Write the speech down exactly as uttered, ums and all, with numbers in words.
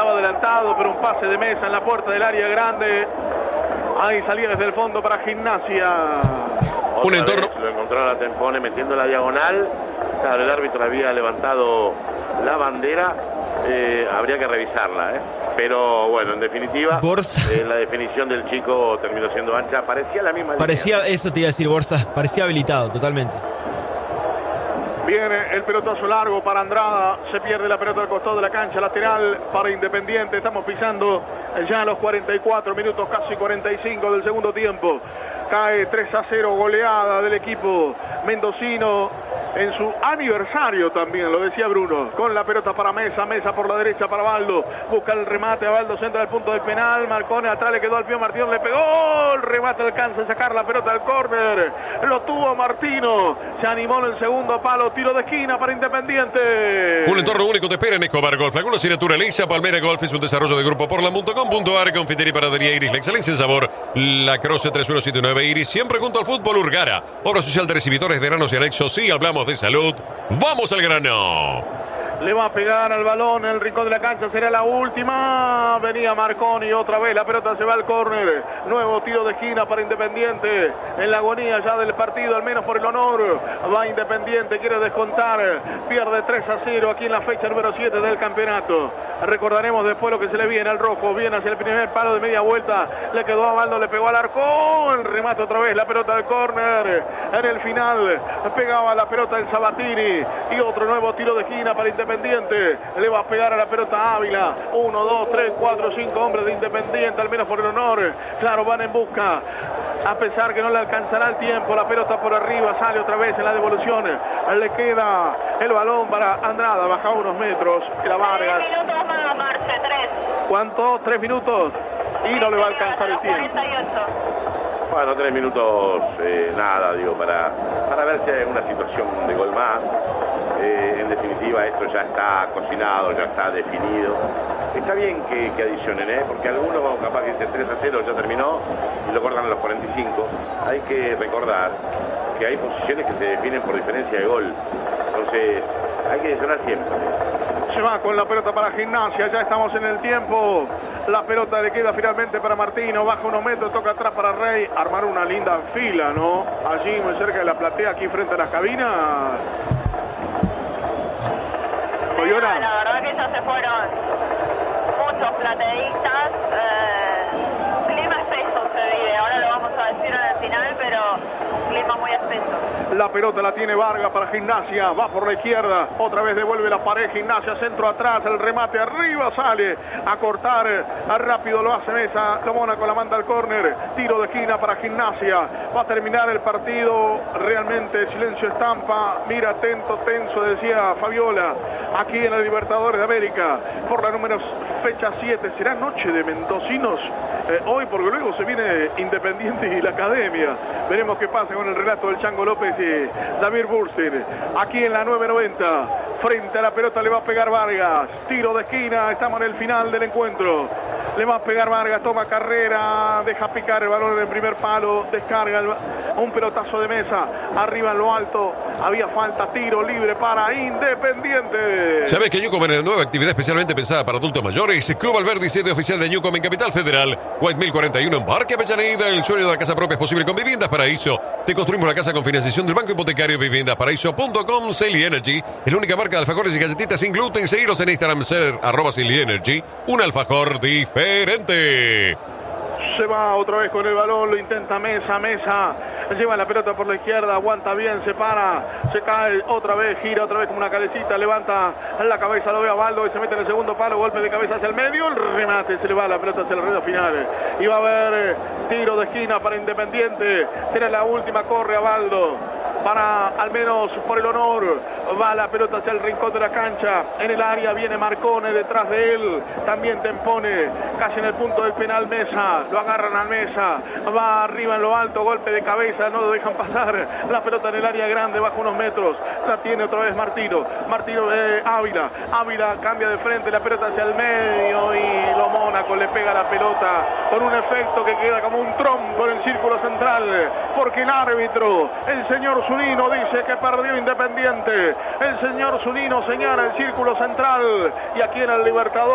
estaba adelantado, pero un pase de Mesa en la puerta del área grande. Ahí salía desde el fondo para Gimnasia. Otra un entorno. Lo encontró a Tempone metiendo la diagonal. Claro, el árbitro había levantado la bandera. Eh, habría que revisarla, ¿eh? Pero bueno, en definitiva, eh, la definición del chico terminó siendo ancha. Parecía la misma. Parecía, línea. eso te iba a decir, Borsa, parecía habilitado totalmente. Viene el pelotazo largo para Andrada. Se pierde la pelota al costado de la cancha lateral para Independiente. Estamos pisando ya los cuarenta y cuatro minutos, casi cuarenta y cinco del segundo tiempo. Cae tres a cero, goleada del equipo mendocino en su aniversario también, lo decía Bruno. Con la pelota para Mesa, Mesa por la derecha para Baldo. Busca el remate, a Baldo centra el punto del penal. Marcone atrás, le quedó al pie Martino, le pegó. El remate alcanza a sacar la pelota al córner. Lo tuvo Martino. Se animó en el segundo palo. Tiro de esquina para Independiente. Un entorno único te espera en Escobar Golf. Alguna asignatura Elisa Palmera Golf es un desarrollo de grupo portland punto com punto ar. Confitería y panadería Iris. La excelencia en sabor. La Croce tres uno siete nueve Iris. Siempre junto al fútbol Urgara. Obra social de recibidores de granos y anexos. Sí, hablamos de salud. ¡Vamos al grano! Le va a pegar al balón en el rincón de la cancha, será la última. Venía Marconi otra vez, la pelota se va al córner. Nuevo tiro de esquina para Independiente. En la agonía ya del partido, al menos por el honor. Va Independiente, quiere descontar. Pierde tres a cero aquí en la fecha número siete del campeonato. Recordaremos después lo que se le viene al rojo. Viene hacia el primer palo de media vuelta. Le quedó a Baldo, le pegó al arco. El remate otra vez, la pelota del córner. En el final pegaba la pelota el Sabatini. Y otro nuevo tiro de esquina para Independiente. Le va a pegar a la pelota Ávila. Uno, dos, tres, cuatro, cinco hombres de Independiente, al menos por el honor. Claro, van en busca. A pesar que no le alcanzará el tiempo, la pelota por arriba, sale otra vez en la devolución. Le queda el balón para Andrada, baja unos metros. La Vargas. Tres minutos más, Marce, tres. ¿Cuánto? Tres minutos. Y no le va a alcanzar el tiempo. cuarenta y ocho. Bueno, tres minutos, eh, nada, digo, para, para ver si hay una situación de gol más. Eh, en definitiva, esto ya está cocinado, ya está definido. Está bien que, que adicionen, ¿eh? Porque algunos capaz que dicen tres a cero, ya terminó, y lo cortan a los cuarenta y cinco. Hay que recordar que hay posiciones que se definen por diferencia de gol. Entonces, hay que adicionar siempre. Se va con la pelota para Gimnasia, ya estamos en el tiempo. La pelota le queda finalmente para Martino, baja unos metros, toca atrás para Rey. Armar una linda fila, ¿no? Allí muy cerca de la platea, aquí frente a las cabinas. Coyona. La verdad que ya se fueron muchos plateístas. Eh, clima espeso se vive, ahora lo vamos a decir en el final, pero clima muy espeso. La pelota la tiene Vargas para Gimnasia, va por la izquierda, otra vez devuelve la pared, Gimnasia, centro atrás, el remate arriba, sale a cortar, a rápido lo hace Mesa, lo Mónaco la manda al córner, tiro de esquina para Gimnasia, va a terminar el partido, realmente silencio estampa, mira atento, tenso, decía Fabiola, aquí en el Libertadores de América, por la número fecha siete, será noche de mendocinos, eh, hoy porque luego se viene Independiente y la Academia, veremos qué pasa con el relato del Chango López y David Burstein, aquí en la nueve noventa, frente a la pelota le va a pegar Vargas, tiro de esquina, estamos en el final del encuentro, le va a pegar Vargas, toma carrera, deja picar el balón en el primer palo, descarga el, un pelotazo de Mesa, arriba en lo alto, había falta, tiro libre para Independiente. ¿Sabes que Newcom en una nueva actividad especialmente pensada para adultos mayores? Club Alberdi, sede oficial de Newcom en Capital Federal, White mil cuarenta y uno en Parque Avellaneda. El sueño de la casa propia es posible con Viviendas Paraíso. Te construimos la casa con financiación del Banco Hipotecario. Viviendas Paraíso punto com. Silly Energy es la única marca de alfajores y galletitas sin gluten. Seguiros en Instagram, ser arroba Silly Energy. Un alfajor diferente. Se va otra vez con el balón, lo intenta Mesa, Mesa lleva la pelota por la izquierda, aguanta bien, se para, se cae otra vez, gira otra vez como una calecita, levanta la cabeza, lo ve a Baldo y se mete en el segundo palo, golpe de cabeza hacia el medio, el remate, se le va la pelota hacia el ruedo final, y va a haber eh, tiro de esquina para Independiente, será la última, corre a Baldo, para al menos por el honor, va la pelota hacia el rincón de la cancha, en el área viene Marcone detrás de él, también Tempone, casi en el punto del penal Mesa, lo agarran a Mesa, va arriba en lo alto, golpe de cabeza, no lo dejan pasar, la pelota en el área grande, bajo unos metros, la tiene otra vez Martino, Martino eh, Ávila, Ávila cambia de frente, la pelota hacia el medio y lo Mónaco le pega la pelota con un efecto que queda como un trompo en el círculo central, porque el árbitro, el señor Zunino, dice que perdió Independiente, el señor Zunino señala el círculo central y aquí en el Libertadores